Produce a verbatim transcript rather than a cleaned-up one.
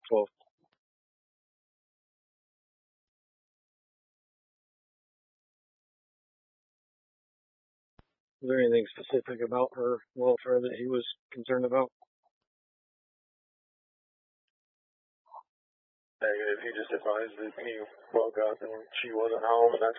twelve. Is there anything specific about her welfare that he was concerned about? Negative. He just advised that he woke up and she wasn't home, and that's